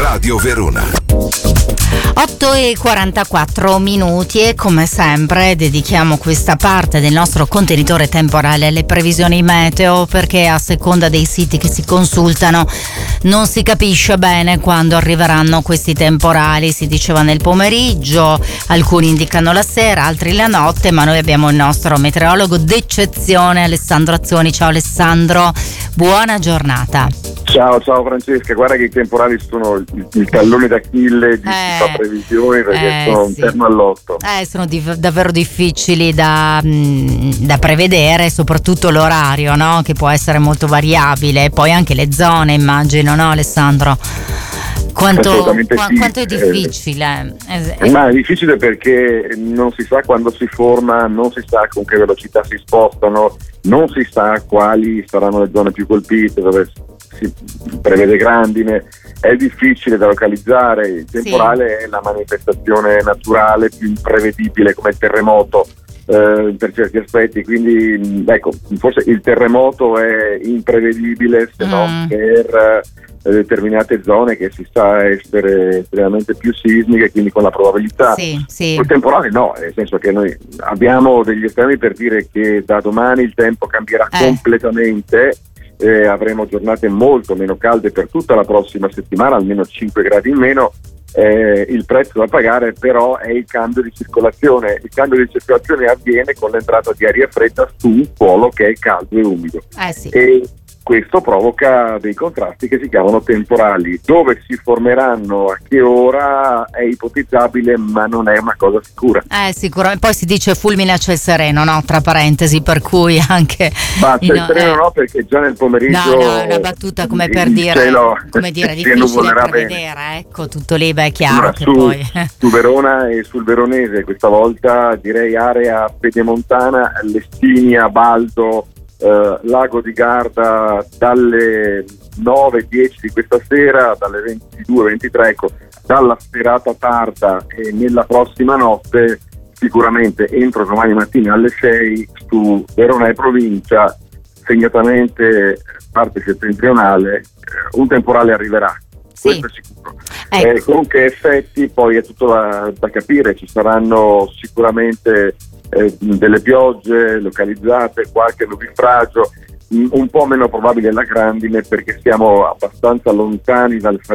Radio Verona. 8:44 e come sempre dedichiamo questa parte del nostro contenitore temporale alle previsioni meteo, perché a seconda dei siti che si consultano non si capisce bene quando arriveranno questi temporali. Si diceva nel pomeriggio, alcuni indicano la sera, altri la notte, ma noi abbiamo il nostro meteorologo d'eccezione Alessandro Azzoni. Ciao Alessandro, buona giornata. Ciao Francesca, guarda che i temporali sono il tallone d'Achille di chi fa previsioni, perché sono un terno all'otto. Sono davvero difficili da prevedere, soprattutto l'orario, no? Che può essere molto variabile, poi anche le zone, immagino, no Alessandro? Quanto è difficile? Ma è difficile perché non si sa quando si forma, non si sa con che velocità si spostano, non si sa quali saranno le zone più colpite, dove si prevede grandine, è difficile da localizzare. Il temporale è la manifestazione naturale più imprevedibile, come il terremoto per certi aspetti, quindi ecco, forse il terremoto è imprevedibile se non per determinate zone che si sa essere estremamente più sismiche, quindi con la probabilità. Il temporale no, nel senso che noi abbiamo degli estremi per dire che da domani il tempo cambierà completamente. Avremo giornate molto meno calde per tutta la prossima settimana, almeno 5 gradi in meno. Il prezzo da pagare però è il cambio di circolazione. Il cambio di circolazione avviene con l'entrata di aria fredda su un suolo che è caldo e umido. E questo provoca dei contrasti che si chiamano temporali. Dove si formeranno, a che ora, è ipotizzabile, ma non è una cosa sicura. Sicuramente. Poi si dice fulmine a ciel sereno, no? Tra parentesi, per cui anche. Ma ciel sereno no, perché già nel pomeriggio. No, è una battuta come per dire. Come dire, difficile da prevedere, ecco, tutto lì, è chiaro che poi. Su Verona e sul Veronese, questa volta direi area pedemontana, Lestinia, Baldo, Lago di Garda, dalle 9-10 di questa sera, dalle 22-23, ecco, dalla serata tarda e nella prossima notte, sicuramente entro domani mattina alle 6 su Verona e provincia, segnatamente parte settentrionale, un temporale arriverà. Questo è sicuro. Con che effetti poi è tutto da capire. Ci saranno sicuramente delle piogge localizzate, qualche nubifragio, un po' meno probabile la grandine perché saremo abbastanza lontani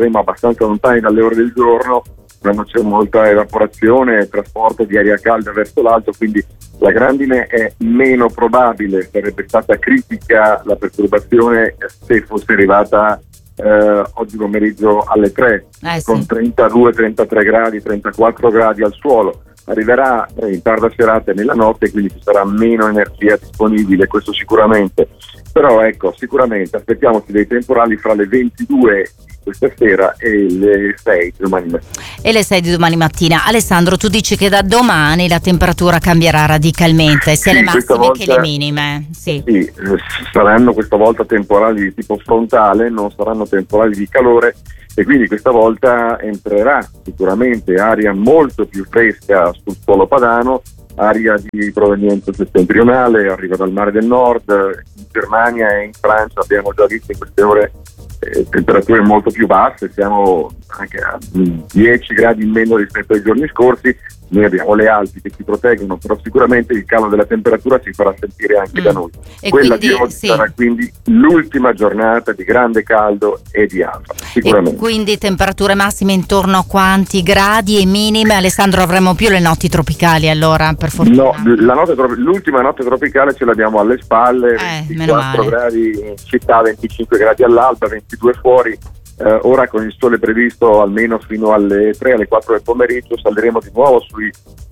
dalle ore del giorno, quando c'è molta evaporazione e trasporto di aria calda verso l'alto, quindi la grandine è meno probabile. Sarebbe stata critica la perturbazione se fosse arrivata oggi pomeriggio alle 3 con 32-33 gradi, 34 gradi al suolo. Arriverà in tarda serata e nella notte, quindi ci sarà meno energia disponibile, questo sicuramente. Però ecco, sicuramente aspettiamoci dei temporali fra le 22 questa sera e le 6 di domani mattina. E le 6 di domani mattina. Alessandro, tu dici che da domani la temperatura cambierà radicalmente, sia le massime che le minime. Sì, saranno questa volta temporali di tipo frontale, non saranno temporali di calore, e quindi questa volta entrerà sicuramente aria molto più fresca sul suolo padano, aria di provenienza settentrionale, arriva dal mare del nord. In Germania e in Francia abbiamo già visto in queste ore temperature molto più basse, siamo anche a 10 gradi in meno rispetto ai giorni scorsi. Noi abbiamo le Alpi che ci proteggono, però sicuramente il calo della temperatura si farà sentire anche da noi. E quella quindi, di oggi sarà quindi l'ultima giornata di grande caldo e di alfa, sicuramente. E quindi temperature massime intorno a quanti gradi e minime? Alessandro, avremo più le notti tropicali allora, per fortuna? No, l'ultima notte tropicale ce l'abbiamo alle spalle, 24 gradi in città, 25 gradi all'alba, 22 fuori. Ora con il sole previsto almeno fino alle 3, alle 4 del pomeriggio, saliremo di nuovo sui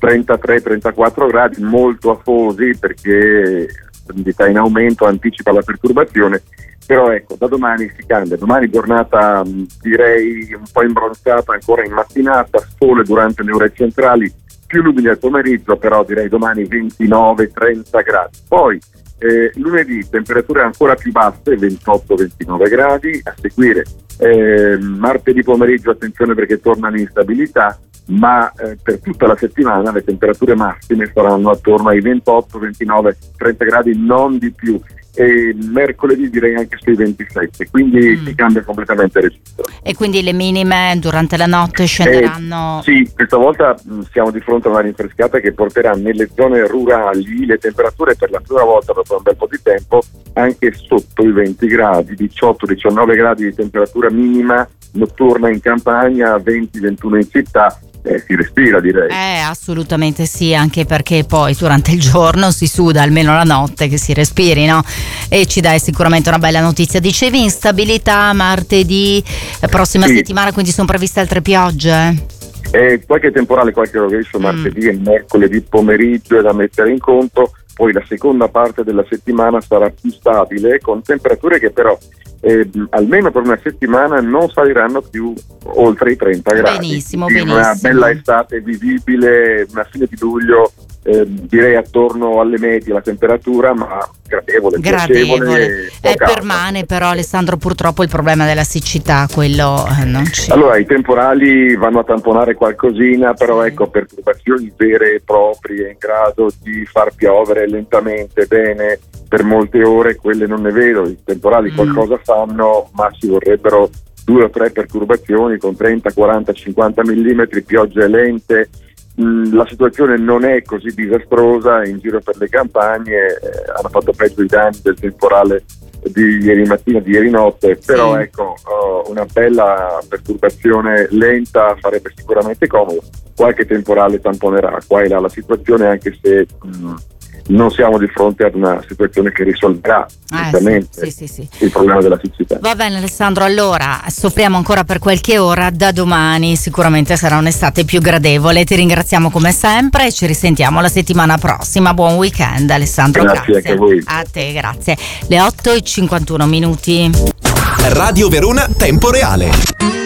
33-34 gradi, molto afosi perché l'umidità in aumento anticipa la perturbazione. Però ecco, da domani si cambia. Domani giornata direi un po' imbronzata ancora in mattinata, sole durante le ore centrali, più nubili al pomeriggio, però direi domani 29-30 gradi. Poi lunedì temperature ancora più basse, 28-29 gradi, a seguire martedì pomeriggio attenzione perché torna l'instabilità, ma per tutta la settimana le temperature massime saranno attorno ai 28, 29, 30 gradi, non di più. e mercoledì direi anche sui 27, quindi si cambia completamente il registro. E quindi le minime durante la notte scenderanno? Sì, questa volta siamo di fronte a una rinfrescata che porterà nelle zone rurali le temperature per la prima volta dopo un bel po' di tempo anche sotto i 20 gradi, 18-19 gradi di temperatura minima notturna in campagna, 20-21 in città. Si respira, direi. Assolutamente sì, anche perché poi durante il giorno si suda, almeno la notte che si respiri, no? E ci dai sicuramente una bella notizia. Dicevi instabilità martedì, prossima settimana, quindi sono previste altre piogge? Qualche temporale, qualche rovescio martedì e mercoledì pomeriggio è da mettere in conto. Poi la seconda parte della settimana sarà più stabile, con temperature che però almeno per una settimana non saliranno più oltre i 30 gradi. Benissimo. Una bella estate vivibile, una fine di luglio, direi attorno alle medie la temperatura, ma gradevole. Piacevole. Permane però, Alessandro, purtroppo il problema della siccità, quello non c'è. Allora, i temporali vanno a tamponare qualcosina, però ecco, perturbazioni vere e proprie in grado di far piovere lentamente bene per molte ore, quelle non ne vedo. I temporali qualcosa fanno, ma ci vorrebbero 2 o 3 perturbazioni con 30, 40, 50 millimetri, piogge lente. La situazione non è così disastrosa in giro per le campagne, hanno fatto peggio i danni del temporale di ieri mattina, di ieri notte, però ecco, una bella perturbazione lenta farebbe sicuramente comodo. Qualche temporale tamponerà qua e là la situazione, anche se non siamo di fronte ad una situazione che risolverà il problema della siccità. Va bene Alessandro, allora soffriamo ancora per qualche ora, da domani sicuramente sarà un'estate più gradevole. Ti ringraziamo come sempre e ci risentiamo la settimana prossima. Buon weekend Alessandro. Grazie. Anche a voi. A te, grazie. Le 8:51. Radio Verona Tempo Reale.